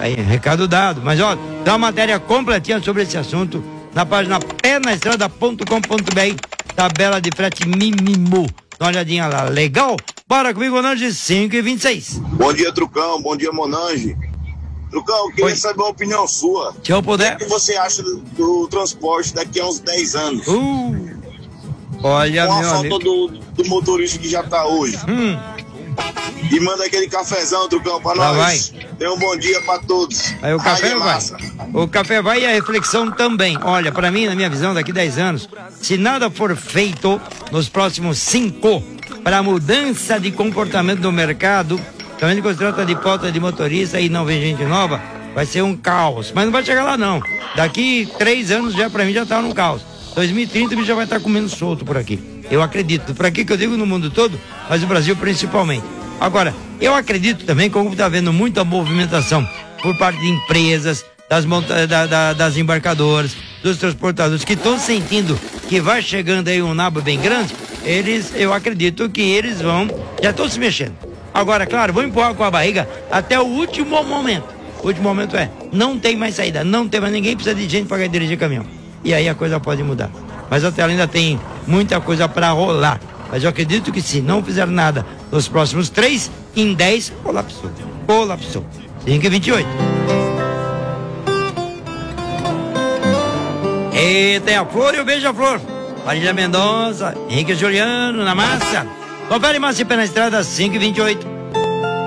Aí, recado dado. Mas, ó, dá uma matéria completinha sobre esse assunto na página pernaestrada.com.br, tabela de frete mínimo. Dá uma olhadinha lá, legal? Bora comigo, Monange, 5h26. Bom dia, Trucão. Bom dia, Monange. Trucão, eu queria saber a opinião sua. Se eu puder. O que você acha do transporte daqui a uns 10 anos? Olha, com a meu falta amigo. do motorista que já tá hoje. E manda aquele cafezão, Trucão, pra Lá nós. Tenha um bom dia pra todos. Aí o café Ai, vai. massa. O café vai e a reflexão também. Olha, pra mim, na minha visão, daqui 10 anos, se nada for feito nos próximos 5 para a mudança de comportamento do mercado, também quando se trata de pauta de motorista e não vem gente nova, vai ser um caos. Mas não vai chegar lá, não. Daqui 3 anos, já pra mim, já tá num caos. 2030 a gente já vai estar comendo solto por aqui. Eu acredito. Por aqui que eu digo no mundo todo, mas no Brasil principalmente. Agora, eu acredito também, como está havendo muita movimentação por parte de empresas, das embarcadoras, dos transportadores, que estão sentindo que vai chegando aí um nabo bem grande, eu acredito que eles já estão se mexendo. Agora, claro, vão empurrar com a barriga até o último momento. O último momento não tem mais saída, não tem mais ninguém, precisa de gente para dirigir caminhão. E aí a coisa pode mudar. Mas até ainda tem muita coisa para rolar. Mas eu acredito que se não fizer nada nos próximos 3, em 10, colapsou. 5h28. E tem a flor e o beija-flor. Marília Mendonça, Henrique Juliano, na massa. Confere mais na estrada, 5h28.